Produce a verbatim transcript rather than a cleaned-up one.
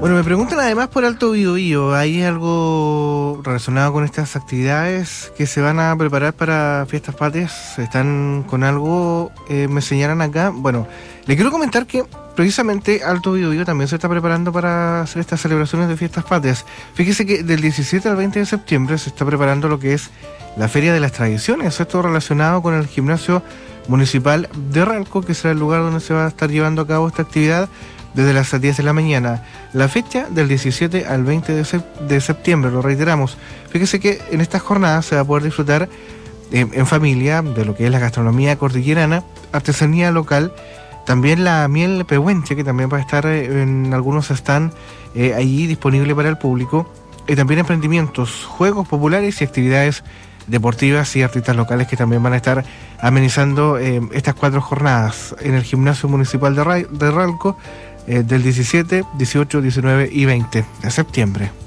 Bueno, me preguntan además por Alto Biobío. ¿Hay algo relacionado con estas actividades que se van a preparar para Fiestas Patrias? ¿Están con algo? Eh, me señalan acá. Bueno, le quiero comentar que precisamente Alto Biobío también se está preparando para hacer estas celebraciones de Fiestas Patrias. Fíjese que del diecisiete al veinte de septiembre se está preparando lo que es la Feria de las Tradiciones. Esto relacionado con el Gimnasio Municipal de Ralco, que será el lugar donde se va a estar llevando a cabo esta actividad desde las diez de la mañana. La fecha del diecisiete al veinte de septiembre, lo reiteramos. Fíjese que en estas jornadas se va a poder disfrutar eh, en familia de lo que es la gastronomía cordillerana, artesanía local, también la miel pehuenche, que también va a estar eh, en algunos stands eh, allí disponible para el público, y también emprendimientos, juegos populares y actividades deportivas y artistas locales que también van a estar amenizando eh, estas cuatro jornadas en el Gimnasio Municipal de, Ra- de Ralco, eh, del diecisiete, dieciocho, diecinueve y veinte de septiembre.